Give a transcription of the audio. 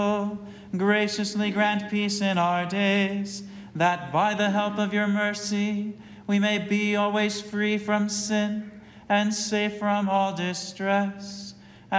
graciously grant peace in our days, that by the help of your mercy we may be always free from sin and safe from all distress,